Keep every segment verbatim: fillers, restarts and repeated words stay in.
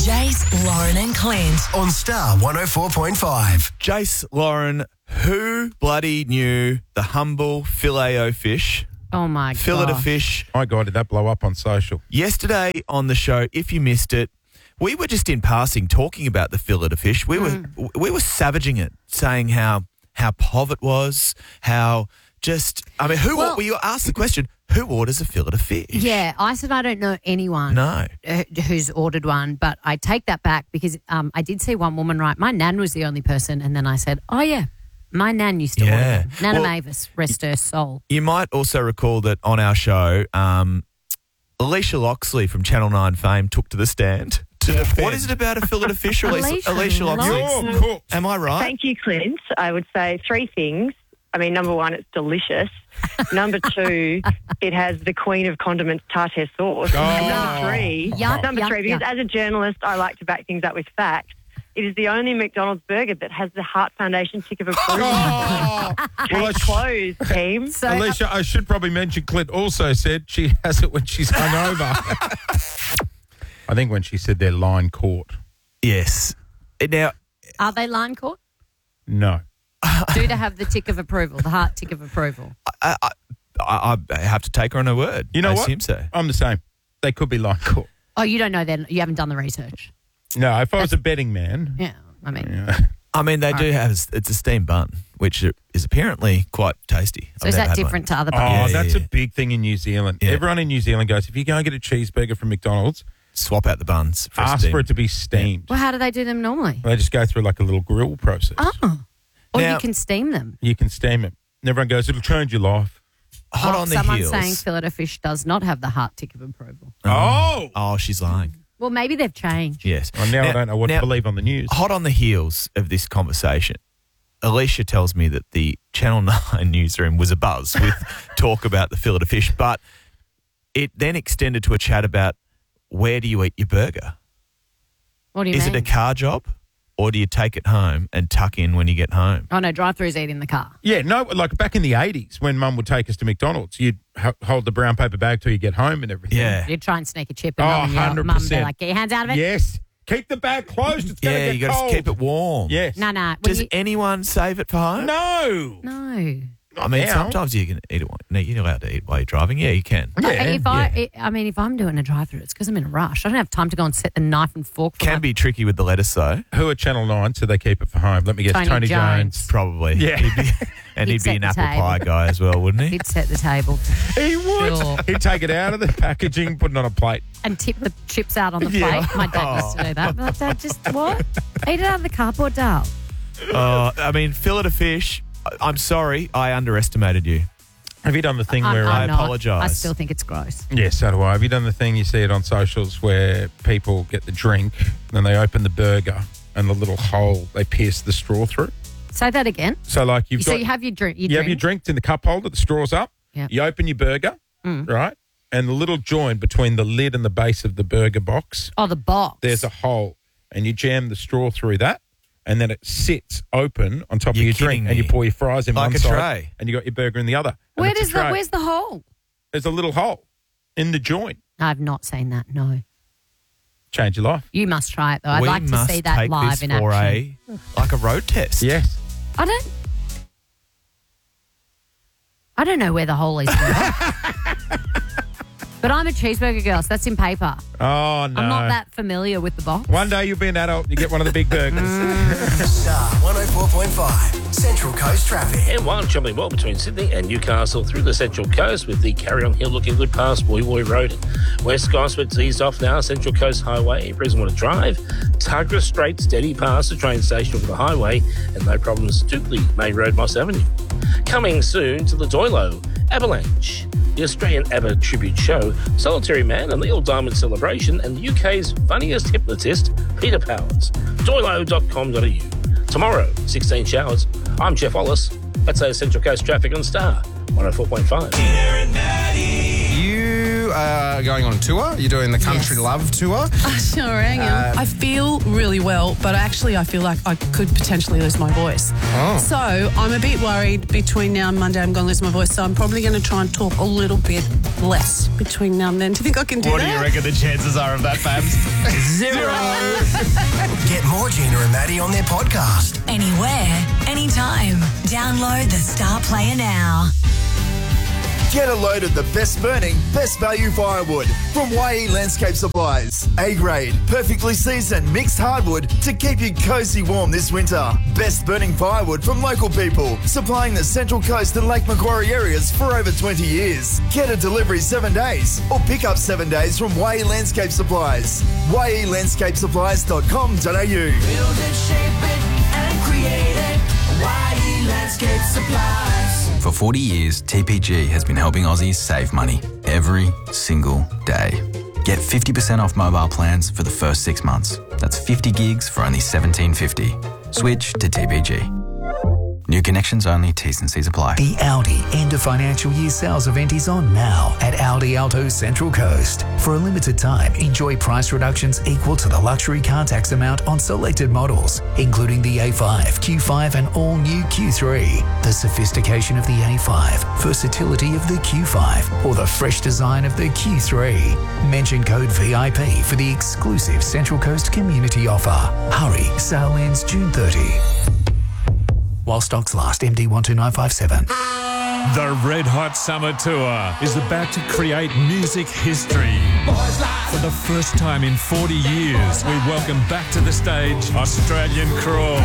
Jace, Lauren and Clint. On Star one oh four point five. Jace, Lauren, who bloody knew the humble Filet-O-Fish? Oh, my God. Fillet-O-Fish. My God, did that blow up on social? Yesterday on the show, if you missed it, we were just in passing talking about the Fillet-O-Fish. We were Mm. we were savaging it, saying how how pov it was, how just, I mean, who, Well- we asked the question, who orders a Fillet-O-Fish? Yeah, I said I don't know anyone No. uh, who's ordered one, but I take that back because um, I did see one woman write, my nan was the only person, and then I said, oh, yeah, my nan used to Yeah. order them. Nana Well, Mavis, rest her soul. You might also recall that on our show, um, Alicia Loxley from Channel nine fame took to the stand. To defend. What is it about a Fillet-O-Fish, Alicia, Alicia Alicia Loxley? Loxley. You're cooked. Am I right? Thank you, Clint. I would say three things. I mean, number one, it's delicious. Number two, it has the queen of condiments tartare sauce. Oh. And number three, Yuck, number yuck, three, because yuck. as a journalist, I like to back things up with facts. It is the only McDonald's burger that has the Heart Foundation tick of approval. Oh. Case Well, I sh- closed, team. So, Alicia, I should probably mention Clint also said she has it when she's hungover. I think when she said they're line caught. Yes. Now, are they line caught? No. Do they have the tick of approval, the heart tick of approval? I, I, I, I have to take her on her word. You know I what? assume so. I'm the same. They could be line caught. Oh, you don't know then? You haven't done the research? No, if I was a betting man. Yeah, I mean, Yeah. I mean, they do Okay. have, it's a steamed bun, which is apparently quite tasty. so I've is never that had different one. to other Oh, buns? Yeah, that's yeah, a big thing in New Zealand. Yeah. Everyone in New Zealand goes, if you go and get a cheeseburger from McDonald's, Swap out the buns for a ask steam. for it to be steamed. Well, how do they do them normally? They just go through like a little grill process. Oh, or Now- you can steam them. You can steam it. And everyone goes, it'll change your life. Hot Oh, on the someone's heels. saying Fillet-O-Fish does not have the heart tick of approval. Oh! Oh, she's lying. Well, maybe they've changed. Yes. Well, now, I don't know what now, to believe on the news. Hot on the heels of this conversation, Alicia tells me that the Channel nine newsroom was abuzz with talk about the Fillet-O-Fish, but it then extended to a chat about where do you eat your burger? What do you Is mean? it a car job or do you take it home and tuck in when you get home? Oh, no, drive-throughs eat in the car. Yeah, no, like back in the eighties when Mum would take us to McDonald's, you'd ho- hold the brown paper bag till you get home and everything. Yeah. You'd try and sneak a chip and Oh, mum and your one hundred mum would be percent. like, get your hands out of it. Yes. Keep the bag closed. It's going to Yeah, get you got cold. to keep it warm. Yes. No, no. when Does you- anyone save it for home? No. No. I mean, now. sometimes you can eat it. while- No, you're allowed to eat while you're driving. Yeah, you can. Yeah, if I, I mean, if I'm doing a drive-through, it's because I'm in a rush. I don't have time to go and set the knife and fork. For Can my- be tricky with the lettuce, though. Who are Channel nine so they keep it for home? Let me guess. Tony Tony, Jones. Jones. Probably. Yeah. He'd be, and He'd he'd, be set an the apple table. pie guy as well, wouldn't he? He'd set the table He would. Sure. He'd take it out of the packaging, put it on a plate. and tip the chips out on the Yeah. plate. My dad used to do that. But Dad, just what? Eat it out of the cardboard, Dale. Uh, I mean, Fillet-O-Fish, I- I'm sorry, I underestimated you. Have you done the thing I'm, where... I'm I not. apologise. I still think it's gross. Yeah, so do I. Have you done the thing, you see it on socials, where people get the drink and they open the burger and the little hole, they pierce the straw through? Say that again. So like you've so got... you have your drink. You, you have your drink in the cup holder, the straw's up. Yeah. You open your burger, Mm. right? And the little joint between the lid and the base of the burger box, Oh, the box. there's a hole. And you jam the straw through that, and then it sits open on top You're of your drink, kidding and you me. pour your fries in Like one a side, tray. and you got your burger in the other. And Where it's a does the tray. where's the hole? There's a little hole in the joint. I've not seen that. No. Change your life. You must try it though. I'd we like to must see that take live this in for action. a, like a road test. Yes. I don't. I don't know where the hole is. But I'm a cheeseburger girl, so that's in paper. Oh, no. I'm not that familiar with the box. One day you'll be an adult and you get one of the big burgers. Star one oh four point five. Central Coast Traffic. M one travelling well between Sydney and Newcastle through the Central Coast with the Carry-On Hill looking good past Woy Woy Road. West Gosford's eased off now, Central Coast Highway, Brisbane Drive. Tuggerah Straight steady past the train station over the highway and no problems Stukely Main Road, Moss Avenue. Coming soon to the Doilo Avalanche, the Australian ABBA tribute show, Solitary Man, and the Neil Diamond celebration, and the U K's funniest hypnotist, Peter Powers. doilo dot com dot a u. Tomorrow, sixteen showers. I'm Jeff Wallace. That's our Central Coast traffic on Star one oh four point five. You are going on tour. You're doing the Country Yes. Love tour. I sure am. I feel really well, but actually I feel like I could potentially lose my voice. Oh. So I'm a bit worried between now and Monday I'm going to lose my voice, so I'm probably going to try and talk a little bit less between now and then. Do you think I can do What that? do you reckon the chances are of that, Fabs? Zero. or Gina and Maddie on their podcast. Anywhere, anytime. Download the Star Player now. Get a load of the best burning, best value firewood from Y E Landscape Supplies. A-grade, perfectly seasoned mixed hardwood to keep you cozy warm this winter. Best burning firewood from local people, supplying the Central Coast and Lake Macquarie areas for over twenty years. Get a delivery seven days or pick up seven days from Y E Landscape Supplies. y e landscape supplies dot com dot a u. Build it, shape it, and create it. Y E Landscape Supplies. For forty years, T P G has been helping Aussies save money every single day. Get fifty percent off mobile plans for the first six months. That's fifty gigs for only seventeen fifty. Switch to T P G. New connections only, T's and C's apply. The Audi end of financial year sales event is on now at Audi Alto Central Coast. For a limited time, enjoy price reductions equal to the luxury car tax amount on selected models, including the A five, Q five and all new Q three. The sophistication of the A five, versatility of the Q five, or the fresh design of the Q three. Mention code V I P for the exclusive Central Coast community offer. Hurry, sale ends June thirtieth. While stocks last, M D one two nine five seven. The Red Hot Summer Tour is about to create music history. For the first time in forty years, we welcome back to the stage Australian Crawl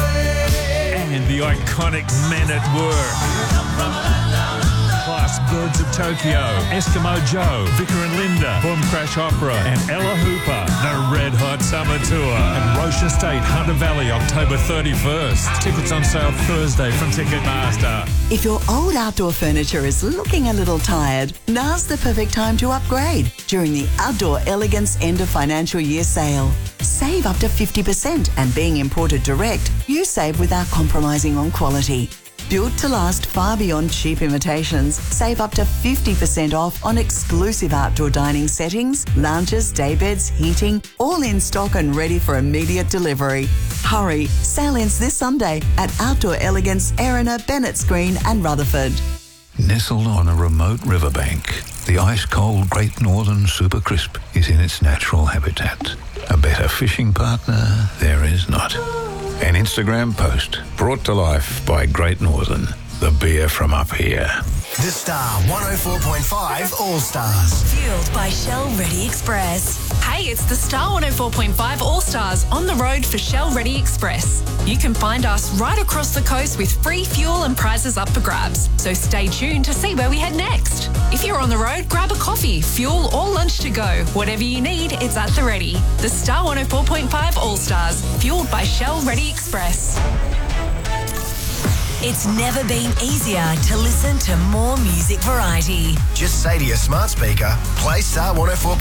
and the iconic Men at Work. Plus Birds of Tokyo, Eskimo Joe, Vicar and Linda, Boom Crash Opera and Ella Hooper. The Red Hot Summer Tour at Roche Estate, Hunter Valley, October thirty-first. Tickets on sale Thursday from Ticketmaster. If your old outdoor furniture is looking a little tired, now's the perfect time to upgrade during the Outdoor Elegance End of Financial Year sale. Save up to fifty percent, and being imported direct, you save without compromising on quality. Built to last far beyond cheap imitations, save up to fifty percent off on exclusive outdoor dining settings, lounges, daybeds, heating, all in stock and ready for immediate delivery. Hurry, sale ends this Sunday at Outdoor Elegance, Erina, Bennett's Green and Rutherford. Nestled on a remote riverbank, the ice-cold Great Northern Super Crisp is in its natural habitat. A better fishing partner there is not. An Instagram post brought to life by Great Northern, the beer from up here. The Star one oh four point five All Stars. Fueled by Shell Ready Express. Hey, it's the Star one oh four point five All Stars on the road for Shell Ready Express. You can find us right across the coast with free fuel and prizes up for grabs. So stay tuned to see where we head next. If you're on the road, grab a coffee, fuel or lunch to go. Whatever you need, it's at the ready. The Star one oh four point five All Stars, fueled by Shell Ready Express. It's never been easier to listen to more music variety. Just say to your smart speaker, play Star one oh four.